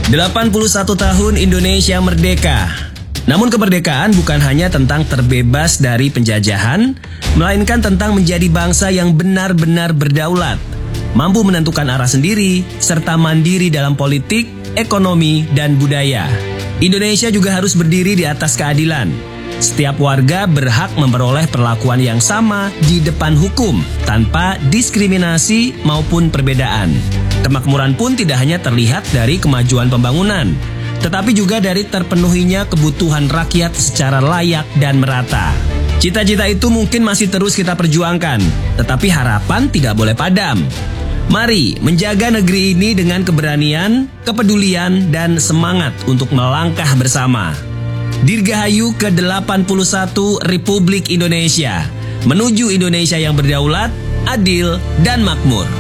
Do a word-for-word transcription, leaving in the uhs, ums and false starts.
delapan puluh satu tahun Indonesia merdeka. Namun kemerdekaan bukan hanya tentang terbebas dari penjajahan, melainkan tentang menjadi bangsa yang benar-benar berdaulat, mampu menentukan arah sendiri, serta mandiri dalam politik, ekonomi, dan budaya. Indonesia juga harus berdiri di atas keadilan. Setiap warga berhak memperoleh perlakuan yang sama di depan hukum, tanpa diskriminasi maupun perbedaan. Kemakmuran pun tidak hanya terlihat dari kemajuan pembangunan, tetapi juga dari terpenuhinya kebutuhan rakyat secara layak dan merata. Cita-cita itu mungkin masih terus kita perjuangkan, tetapi harapan tidak boleh padam. Mari menjaga negeri ini dengan keberanian, kepedulian, dan semangat untuk melangkah bersama. Dirgahayu ke delapan puluh satu Republik Indonesia, menuju Indonesia yang berdaulat, adil, dan makmur.